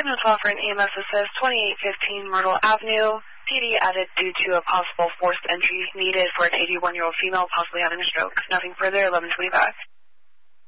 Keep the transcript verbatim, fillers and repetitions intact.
seven oh twelve for an E M S assist, twenty-eight fifteen Myrtle Avenue. P D added due to a possible forced entry needed for an eighty-one-year-old female possibly having a stroke. Nothing further, eleven twenty-five.